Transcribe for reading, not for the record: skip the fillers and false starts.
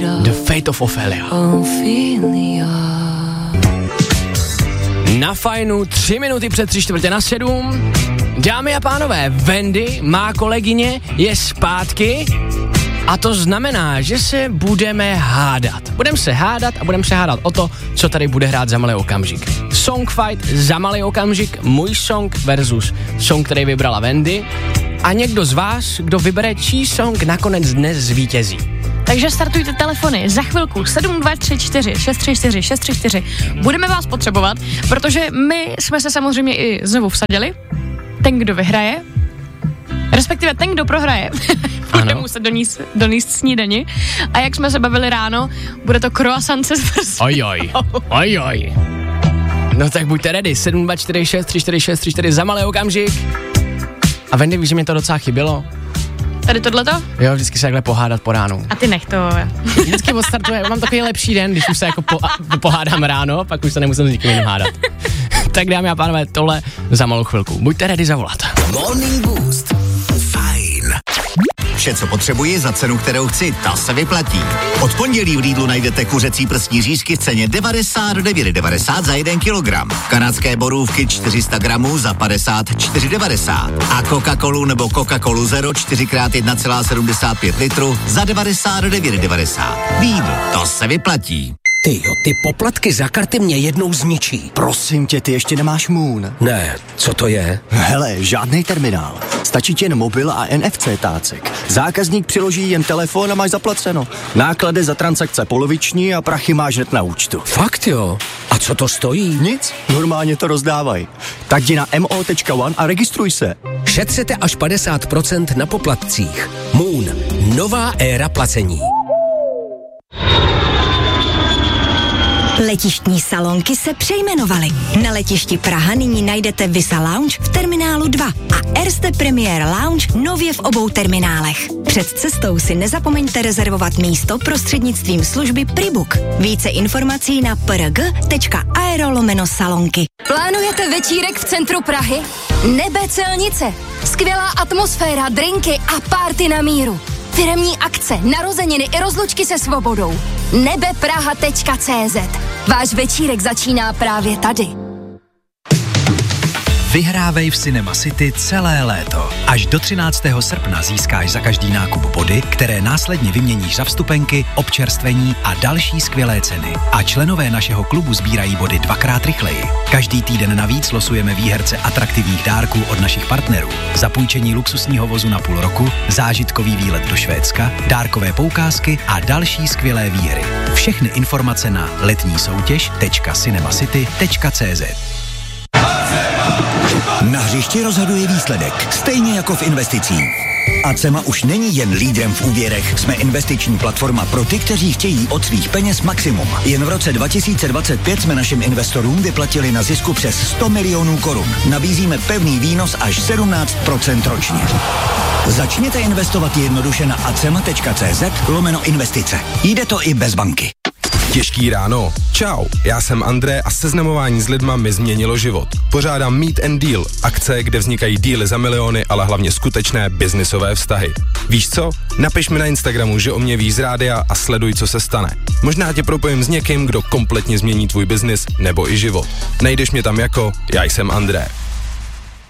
The Fate of Ophelia. Na Fajnu 3 minuty před 6:45. Dámy a pánové, Wendy, má kolegyně, je zpátky a to znamená, že se budeme hádat. Budeme se hádat o to, co tady bude hrát za malý okamžik. Song fight za malý okamžik, můj song versus song, který vybrala Wendy. A někdo z vás, kdo vybere, čí song nakonec dnes zvítězí. Takže startujte telefony za chvilku 7234 634 634. Budeme vás potřebovat, protože my jsme se samozřejmě i znovu vsadili. Ten, kdo vyhraje, respektive ten, kdo prohraje, bude muset doníst snídani. A jak jsme se bavili ráno, bude to croissant se zmrzlou. Ojoj. No tak buďte ready, 7246 346 34 za malý okamžik. A Wendy, víš, že mě to docela chybělo? Tady tohleto? Jo, vždycky se takhle pohádat po ránu. A ty nech to. Vždycky odstartuje, mám takový lepší den, když už se jako pohádám ráno, pak už se nemusím s nikým jiným hádat. Tak dámy a pánové, tohle za malou chvilku. Buďte ready zavolat. Morning Boost. Fajn. Vše, co potřebuji za cenu, kterou chci, ta se vyplatí. Od pondělí v Lidlu najdete kuřecí prsní řízky v ceně 99,90 za 1 kilogram. Kanadské borůvky 400 gramů za 54,90. A Coca-Colu nebo Coca-Colu Zero 4x1,75 litru za 99,90. Lidl, to se vyplatí. Tyjo, ty poplatky za karty mě jednou zničí. Prosím tě, ty ještě nemáš Moon. Ne, co to je? Hele, žádný terminál. Stačí ti jen mobil a NFC tácek. Zákazník přiloží jen telefon a máš zaplaceno. Náklady za transakce poloviční a prachy máš hned na účtu. Fakt jo? A co to stojí? Nic, normálně to rozdávají. Tak jdi na mo.one a registruj se. Šetřete až 50% na poplatcích. Moon, nová éra placení. Letištní salonky se přejmenovaly. Na letišti Praha nyní najdete Visa Lounge v terminálu 2 a Erste Premier Lounge nově v obou terminálech. Před cestou si nezapomeňte rezervovat místo prostřednictvím služby Pribook. Více informací na prg.aero/salonky. Plánujete večírek v centru Prahy? Nebe Celnice. Skvělá atmosféra, drinky a party na míru. Firemní akce, narozeniny i rozlučky se svobodou. nebepraha.cz. Váš večírek začíná právě tady. Vyhrávej v Cinema City celé léto. Až do 13. srpna získáš za každý nákup body, které následně vyměníš za vstupenky, občerstvení a další skvělé ceny. A členové našeho klubu sbírají body 2x rychleji. Každý týden navíc losujeme výherce atraktivních dárků od našich partnerů. Zapůjčení luxusního vozu na půl roku, zážitkový výlet do Švédska, dárkové poukázky a další skvělé výhry. Všechny informace na letnísoutěž.cinemacity.cz. Na hřišti rozhoduje výsledek, stejně jako v investicích. Acema už není jen lídrem v úvěrech, jsme investiční platforma pro ty, kteří chtějí od svých peněz maximum. Jen v roce 2025 jsme našim investorům vyplatili na zisku přes 100 milionů korun. Nabízíme pevný výnos až 17% ročně. Začněte investovat jednoduše na acema.cz/investice. Jde to i bez banky. Těžký ráno. Čau, já jsem André a seznamování s lidma mi změnilo život. Pořádám Meet and Deal, akce, kde vznikají díly za miliony, ale hlavně skutečné biznisové vztahy. Víš co? Napiš mi na Instagramu, že o mě víš z rádia a sleduj, co se stane. Možná tě propojím s někým, kdo kompletně změní tvůj biznis nebo i život. Najdeš mě tam jako Já jsem André.